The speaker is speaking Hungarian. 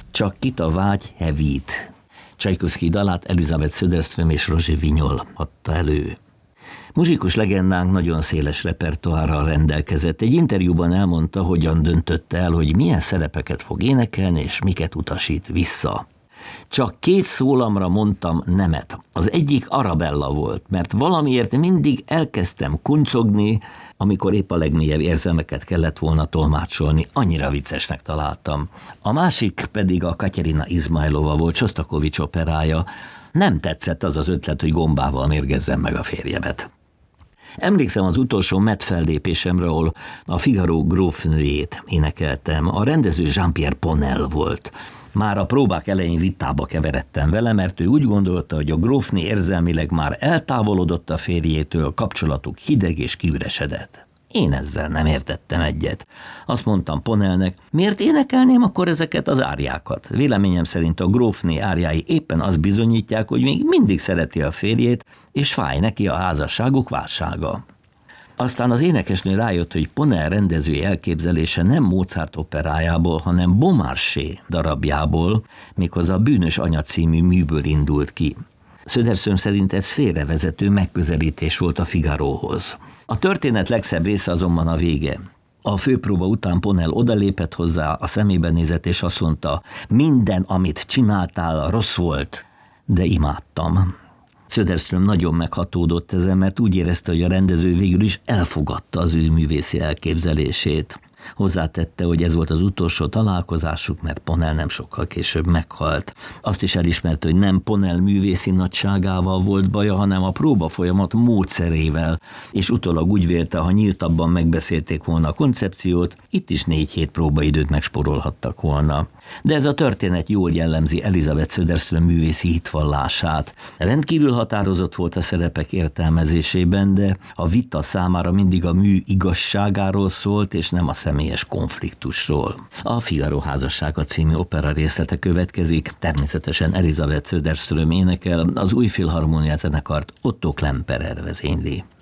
Csak kit a vágy hevít. Csajkovszky dalát Elizabeth Söderström és Roger Vignol adta elő. Muzsikus legendánk nagyon széles repertoárral rendelkezett. Egy interjúban elmondta, hogyan döntötte el, hogy milyen szerepeket fog énekelni, és miket utasít vissza. Csak 2 szólamra mondtam nemet. Az egyik Arabella volt, mert valamiért mindig elkezdtem kuncogni, amikor épp a legmélyebb érzelmeket kellett volna tolmácsolni. Annyira viccesnek találtam. A másik pedig a Katerina Izmailova volt, Sostakovics operája. Nem tetszett az ötlet, hogy gombával mérgezzem meg a férjemet. Emlékszem az utolsó Met fellépésemre, ahol a Figaro grófnőjét énekeltem. A rendező Jean-Pierre Ponel volt. Már a próbák elején vitába keveredtem vele, mert ő úgy gondolta, hogy a grófné érzelmileg már eltávolodott a férjétől, kapcsolatuk hideg és kiüresedett. Én ezzel nem értettem egyet. Azt mondtam Ponelnek, miért énekelném akkor ezeket az áriákat? Véleményem szerint a grófné áriái éppen azt bizonyítják, hogy még mindig szereti a férjét, és fáj neki a házasságuk válsága. Aztán az énekesnő rájött, hogy Ponel rendezői elképzelése nem Mozart operájából, hanem Beaumarchais darabjából, méghozzá a Bűnös anya című műből indult ki. Söderström szerint ez félrevezető megközelítés volt a Figaróhoz. A történet legszebb része azonban a vége. A főpróba után Ponel odalépett hozzá, a szemébe nézett, és azt mondta, minden, amit csináltál, rossz volt, de imádtam. Söderström nagyon meghatódott ezen, mert úgy érezte, hogy a rendező végül is elfogadta az ő művészi elképzelését. Hozzátette, hogy ez volt az utolsó találkozásuk, mert Ponel nem sokkal később meghalt. Azt is elismerte, hogy nem Ponel művészi nagyságával volt baja, hanem a próbafolyamat módszerével, és utólag úgy vélte, ha nyíltabban megbeszélték volna a koncepciót, itt is 4 hét próbaidőt megsporolhattak volna. De ez a történet jól jellemzi Elizabeth Söderström művészi hitvallását. Rendkívül határozott volt a szerepek értelmezésében, de a vita számára mindig a mű igazságáról szólt, és nem a személyes konfliktusról. A Figaro házassága című opera részlete következik, természetesen Elizabeth Söderström énekel, az új filharmónia zenekart Otto Klemperer vezényli.